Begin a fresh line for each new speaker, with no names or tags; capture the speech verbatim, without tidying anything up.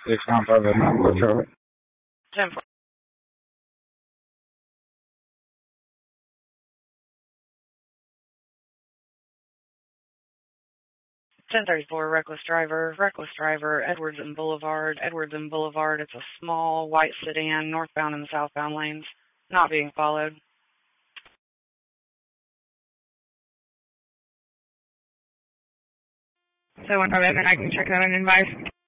six nine five eight nine. What's your
ten thirty-four, reckless driver, reckless driver, Edwards and Boulevard, Edwards and Boulevard. It's a small white sedan, northbound and southbound lanes, not being followed.
So one five eight, I can check that and advise.